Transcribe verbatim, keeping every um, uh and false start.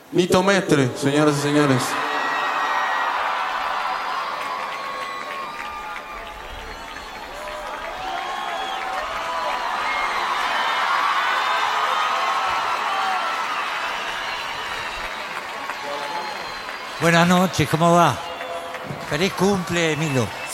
Nito Mestre, señoras y señores. Buenas noches, ¿cómo va? Feliz cumple, Milo.